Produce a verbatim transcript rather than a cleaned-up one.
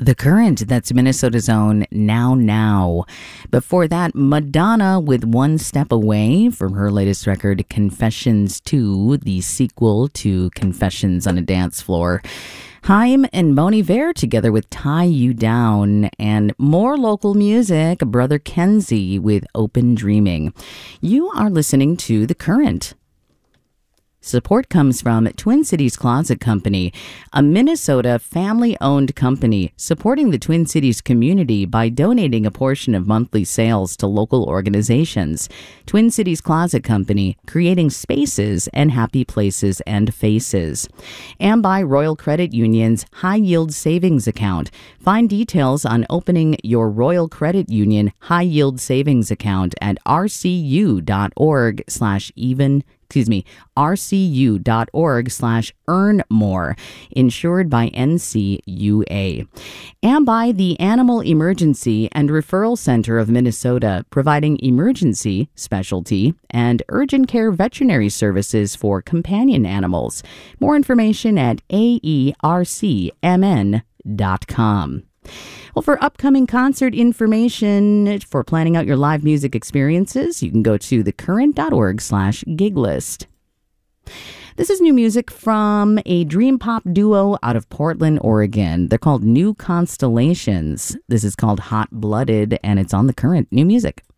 The Current, that's Minnesota's own Now Now. Before that, Madonna with One Step Away from her latest record, Confessions two, the sequel to Confessions on a Dance Floor. Haim and Bon Iver together with Tie You Down, and more local music, Brother Kenzie with Open Dreaming. You are listening to The Current. Support comes from Twin Cities Closet Company, a Minnesota family-owned company supporting the Twin Cities community by donating a portion of monthly sales to local organizations. Twin Cities Closet Company, creating spaces and happy places and faces. And by Royal Credit Union's High Yield Savings Account. Find details on opening your Royal Credit Union High Yield Savings Account at rcu.org slash even excuse me, rcu.org slash earn more, insured by N C U A. And by the Animal Emergency and Referral Center of Minnesota, providing emergency, specialty, and urgent care veterinary services for companion animals. More information at a e r c m n dot com. Well, for upcoming concert information, for planning out your live music experiences, you can go to thecurrent.org slash gig list. This is new music from a dream pop duo out of Portland, Oregon. They're called New Constellations. This is called Hot Blooded, and it's on The Current. New music.